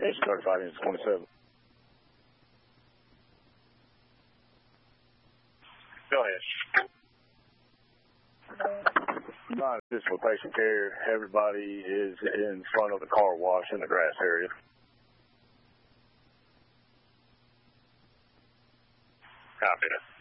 Investigation 35 into 27. Go ahead. This for patient care. Everybody is in front of the car wash in the grass area. Copy that.